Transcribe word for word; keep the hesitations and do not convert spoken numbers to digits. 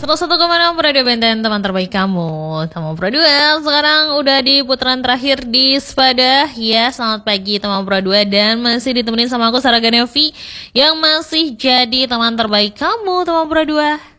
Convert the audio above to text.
seratus satu koma enam Radio Benten, teman terbaik kamu. Teman Pro dua sekarang udah di putaran terakhir di Spada. Ya, selamat pagi teman Pro dua. Dan masih ditemenin sama aku Sarah Ganevi, yang masih jadi teman terbaik kamu, teman Pro dua.